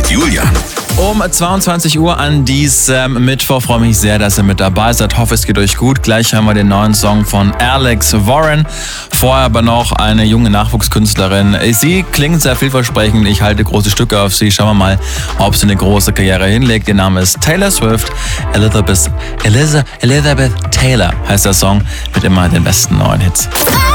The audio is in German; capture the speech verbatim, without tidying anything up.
mit Julian. Um zweiundzwanzig Uhr an diesem Mittwoch freue mich sehr, dass ihr mit dabei seid. Hoffe, es geht euch gut. Gleich haben wir den neuen Song von Alex Warren. Vorher aber noch eine junge Nachwuchskünstlerin. Sie klingt sehr vielversprechend. Ich halte große Stücke auf sie. Schauen wir mal, ob sie eine große Karriere hinlegt. Ihr Name ist Taylor Swift. Elizabeth, Elizabeth, Elizabeth Taylor heißt der Song mit immer den besten neuen Hits.